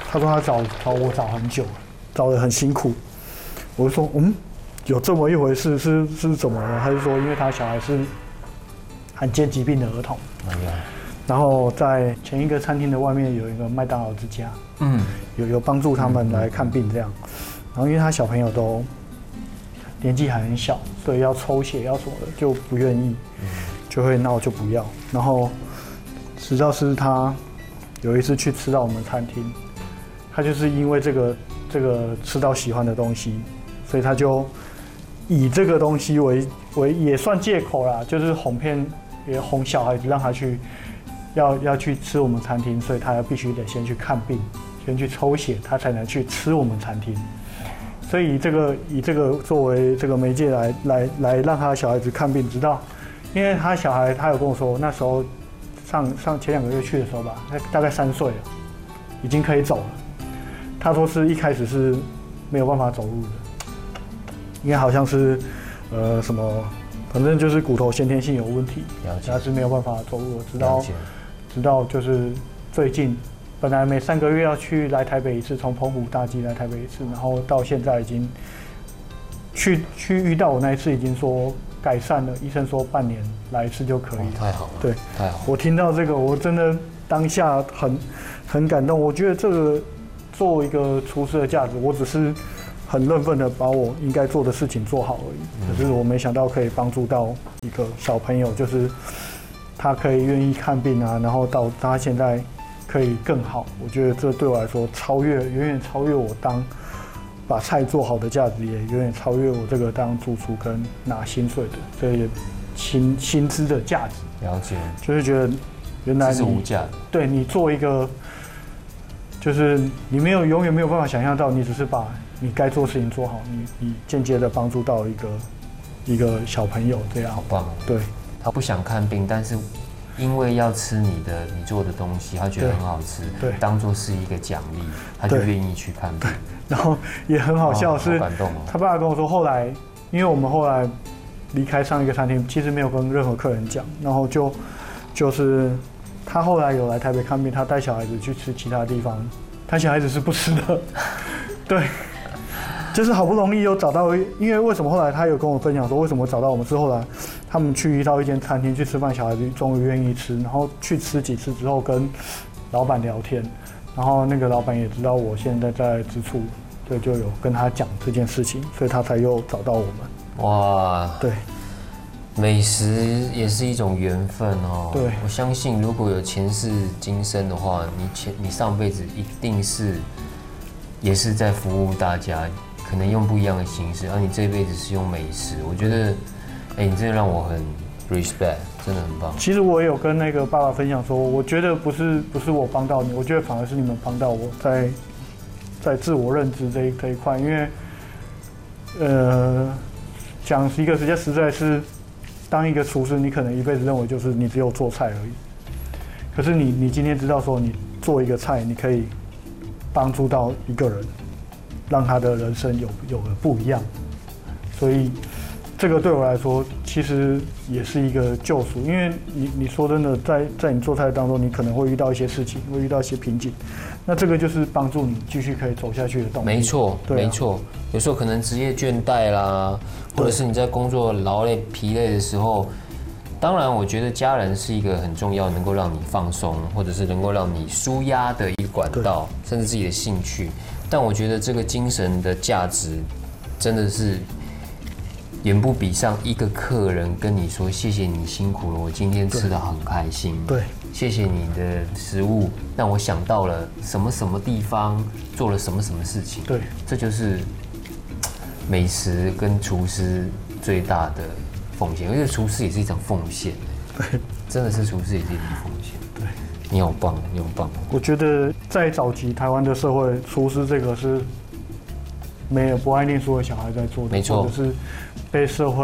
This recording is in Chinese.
他说他找我找很久了，找得很辛苦。我就说有这么一回事，是怎么了？他就说因为他小孩是罕见疾病的儿童。哎呀。然后在前一个餐厅的外面有一个麦当劳之家，有帮助他们来看病这样。然后因为他小朋友都年纪还很小，所以要抽血要什么的就不愿意，就会闹就不要。然后直到是他有一次去吃到我们餐厅，他就是因为这个吃到喜欢的东西，所以他就以这个东西为也算借口啦，就是也哄小孩子让他去。要去吃我们餐厅，所以他必须得先去看病，先去抽血，他才能去吃我们餐厅。所以以这个作为这个媒介来让他小孩子看病，直到，因为他小孩他有跟我说，那时候前2个月去的时候吧，他大概3岁了，已经可以走了。他说是一开始是没有办法走路的，因为好像是什么，反正就是骨头先天性有问题，他是没有办法走路的，直到就是最近，本来每3个月要来台北一次，从澎湖大基来台北一次，然后到现在已经去遇到我那一次已经说改善了，医生说半年来一次就可以。 太好了， 对， 太好了。 我听到这个，我真的当下很感动。我觉得这个作为一个厨师的价值，我只是很认份的把我应该做的事情做好而已。可是我没想到可以帮助到一个小朋友，就是他可以愿意看病啊，然后到他现在可以更好。我觉得这对我来说远远超越我把菜做好的价值，也远远超越我这个当主厨跟拿薪水的这些薪资的价值。 了解， 就是觉得原来这是无价的。对， 你做一个，就是你永远没有办法想象到，你只是把你该做的事情做好，你间接的帮助到一个小朋友，这样好棒。 对， 他不想看病，但是因为要吃你做的东西，他觉得很好吃，对，当做是一个奖励，他就愿意去看病。 然后也很好笑是， 好感动哦。 他爸爸跟我说，后来因为我们后来离开上一个餐厅，其实没有跟任何客人讲，然后就是他后来有来台北看病，他带小孩子去吃其他地方，他小孩子是不吃的，对。就是好不容易有找到，因为为什么后来他有跟我分享说，为什么找到我们之后呢？他们去到一间餐厅去吃饭，小孩子终于愿意吃，然后去吃几次之后跟老板聊天，然后那个老板也知道我现在在吃醋，对，就有跟他讲这件事情，所以他才又找到我们。哇，对， 美食也是一种缘分哦。 对， 我相信如果有前世今生的话，你上辈子一定也是在服务大家。可能用不一样的形式，而你这辈子是用美食，我觉得，你真的让我很 respect， 真的很棒。 其实我也有跟那个爸爸分享说，我觉得不是我帮到你，我觉得反而是你们帮到我在自我认知这一块，因为，讲一个比较实在是，当一个厨师，你可能一辈子认为就是你只有做菜而已，可是你今天知道说你做一个菜，你可以帮助到一个人。让他的人生有了不一样，所以这个对我来说其实也是一个救赎。因为你说真的，在你做菜当中，你可能会遇到一些事情，会遇到一些瓶颈，那这个就是帮助你继续可以走下去的动力。 没错，没错。有时候可能职业倦怠啦，或者是你在工作劳累疲累的时候，当然我觉得家人是一个很重要，能够让你放松，或者是能够让你抒压的一个管道，甚至自己的兴趣。但我觉得这个精神的价值，真的是远不比上一个客人跟你说谢谢你辛苦了，我今天吃得很开心。 对， 谢谢你的食物让我想到了什么什么地方做了什么什么事情。 对， 这就是美食跟厨师最大的奉献，而且厨师也是一场奉献。 对， 真的是厨师也是一种奉献。对。你好棒，你好棒！ 我觉得在早期台湾的社会，厨师这个是没有不爱念书的小孩在做的， 没错， 或者是被社会